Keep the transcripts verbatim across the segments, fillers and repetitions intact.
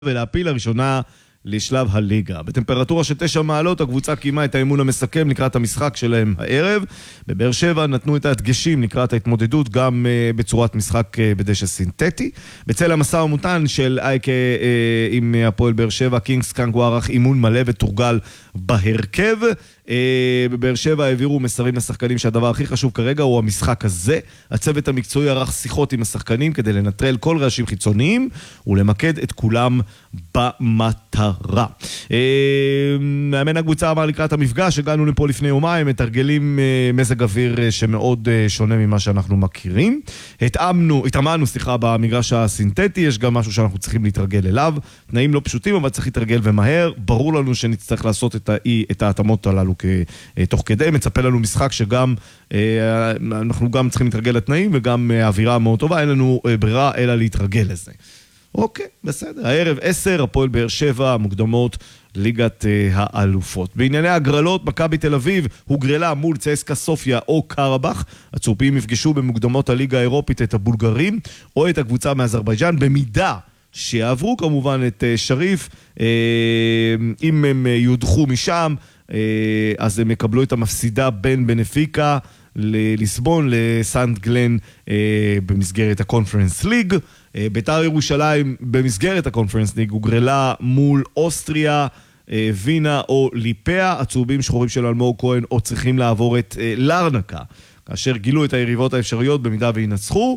ולהפיל לראשונה לשלב הליגה. בטמפרטורה של תשע מעלות, הקבוצה קיימה את האימון המסכם לקראת המשחק שלהם הערב. בבאר שבע נתנו את ההדגשים לקראת ההתמודדות גם uh, בצורת משחק uh, בדשא סינתטי. בצל המשא ומתן של אייקה uh, עם הפועל באר שבע, קינגס קאנגו ערך אימון מלא ותורגל בהרכב. Uh, בבאר שבע העבירו מסרים לשחקנים שהדבר הכי חשוב כרגע הוא המשחק הזה. הצוות המקצועי ערך שיחות עם השחקנים כדי לנטרל כל רעשים חיצוניים ולמקד את כולם במטרה. Uh, מאמן הקבוצה אמר לקראת המפגש, הגענו לפה לפני יומיים, מתרגלים uh, מזג אוויר uh, שמאוד uh, שונה ממה שאנחנו מכירים. התאמנו, התאמנו, סליחה, במגרש הסינתטי, יש גם משהו שאנחנו צריכים להתרגל אליו. תנאים לא פשוטים, אבל צריך להתרגל ומהר. ברור לנו שנצטרך לעשות את, ה- את ההתאמות הללו תוך כדי. מצפה לנו משחק שגם אנחנו גם צריכים להתרגל לתנאים וגם אווירה מאוד טובה, אין לנו ברירה אלא להתרגל לזה. אוקיי, בסדר. הערב עשר, הפועל באר שבע, מוקדמות ליגת האלופות. בענייני הגרלות, מכבי תל אביב הוגרלה מול צסקה סופיה או קרבח. הצורפים יפגשו במוקדמות הליגה האירופית את הבולגרים או את הקבוצה מאזרבייג'אן, במידה שיעברו כמובן את שריף, אם הם יודחו משם, אז הם יקבלו את המפסידה בין בנפיקה לליסבון לסנט גלן במסגרת הקונפרנס ליג. בית"ר ירושלים במסגרת הקונפרנס ליג הוגרלה מול אוסטריה, וינה או ליפאה. הצהובים שחורים של אלמוג כהן או צריכים לעבור את לרנקה, כאשר גילו את היריבות האפשריות במידה וינצחו,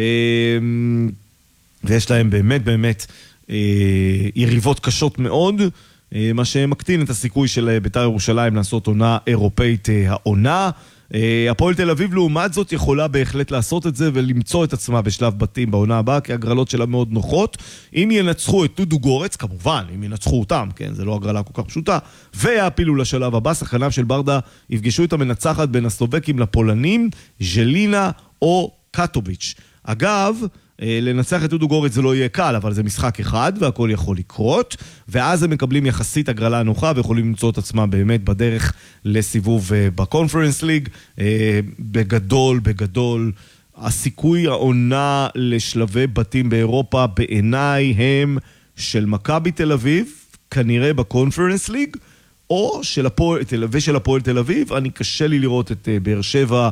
ויש להם באמת באמת יריבות קשות מאוד, מה שמקטין את הסיכוי של בית"ר ירושלים לעשות עונה אירופאית העונה. הפועל תל אביב לעומת זאת יכולה בהחלט לעשות את זה ולמצוא את עצמה בשלב בתים בעונה הבאה, כי הגרלות שלה מאוד נוחות. אם ינצחו את טודו גורץ, כמובן, אם ינצחו אותם, כן, זה לא הגרלה כל כך פשוטה, ויעפילו לשלב הבא, שחקניו של ברדה יפגשו את המנצחת בין הסלובקים לפולנים, ז'לינה או קטוביץ'. אגב, לנצח את טודו גורץ זה לא יהיה קל, אבל זה משחק אחד והכל יכול לקרות, ואז הם מקבלים יחסית הגרלה נוחה ויכולים למצוא את עצמם באמת בדרך לסיבוב בקונפרנס ליג. בגדול, בגדול, הסיכוי העונה לשלבי בתים באירופה בעיניי הם של מכבי תל אביב, כנראה בקונפרנס ליג, או של הפועל, ושל הפועל תל אביב. אני קשה לי לראות את באר שבע,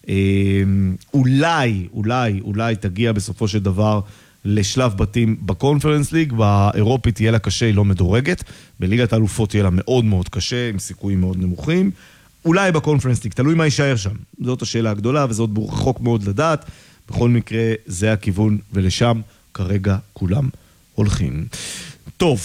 אולי, אולי, אולי תגיע בסופו של דבר לשלב בתים בקונפרנס ליג. באירופית תהיה לה קשה, היא לא מדורגת. בליגת האלופות תהיה לה מאוד מאוד קשה, עם סיכויים מאוד נמוכים. אולי בקונפרנס ליג, תלוי מה יישאר שם. זאת השאלה הגדולה, וזאת רחוק מאוד לדעת. בכל מקרה, זה הכיוון, ולשם כרגע כולם הולכים. טוב,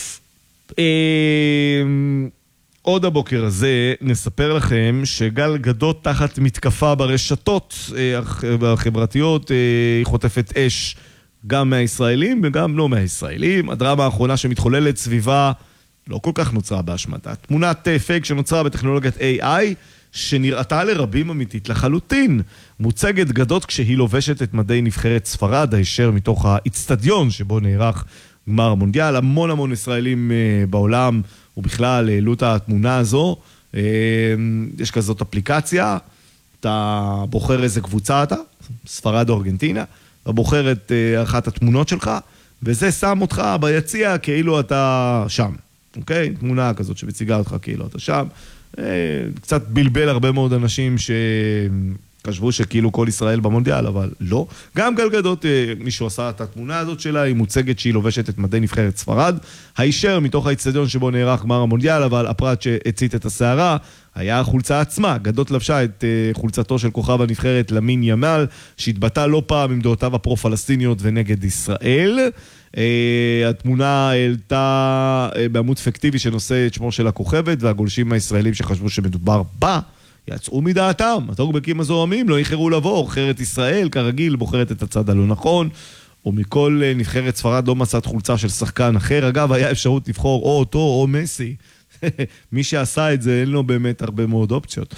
עוד הבוקר הזה נספר לכם שגל גדות תחת מתקפה ברשתות החברתיות, היא חוטפת אש גם מהישראלים וגם לא מהישראלים. הדרמה האחרונה שמתחוללת סביבה לא כל כך נוצרה באשמתה. תמונת פייק שנוצרה בטכנולוגיית איי איי שנראתה לרבים אמיתית לחלוטין. מוצגת גדות כשהיא לובשת את מדי נבחרת ספרד, הישר מתוך האצטדיון שבו נערך גמר המונדיאל. המון המון ישראלים בעולם ובכלל העלו את התמונה הזו. יש כזאת אפליקציה, אתה בוחר איזה קבוצה אתה, ספרד או ארגנטינה, אתה בוחר את אחת התמונות שלך, וזה שם אותך ביציע כאילו אתה שם. אוקיי? תמונה כזאת שמציגה אותך כאילו אתה שם. קצת בלבל הרבה מאוד אנשים שחשבו שכאילו כל ישראל במונדיאל, אבל לא. גם גל גדות, מישהו עשה את התמונה הזאת שלה, היא מוצגת שהיא לובשת את מדי נבחרת ספרד, הישר מתוך האצטדיון שבו נערך גמר המונדיאל, אבל הפרט שהצית את השערה היה החולצה עצמה. גדות לבשה את חולצתו של כוכב הנבחרת למין ימל, שהתבטא לא פעם עם דעותיו הפרו-פלסטיניות ונגד ישראל. התמונה העלתה בעמוד פיקטיבי שנושא את שמו של הכוכבת, והגולשים הישראלים שחשבו שמדובר בה יצאו מדעתם. הטוקבקים הזוהמים לא איחרו לבוא. אוכרת ישראל כרגיל בוחרת את הצד הלא נכון, ומכל נבחרת ספרד לא מצאת חולצה של שחקן אחר. אגב, היה אפשרות לבחור או אותו או מסי. מי שעשה את זה אין לו באמת הרבה מאוד אופציות.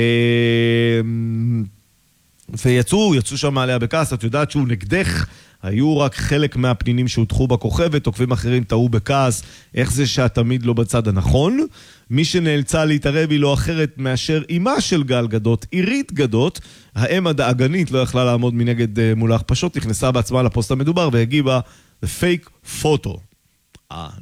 ויצאו, יצאו שם עליה בכעס. את יודעת שהוא נגדך, היו רק חלק מהפנינים שהותחו בכוכבת, עוקבים אחרים טעו בכעס, איך זה שאת תמיד לא בצד הנכון? מי שנאלצה להתערב היא לא אחרת מאשר אימה של גל גדות, עירית גדות, האם הדאגנית לא יכלה לעמוד מנגד מול ההכפשות, נכנסה בעצמה לפוסט המדובר והגיבה, the fake photo. אה,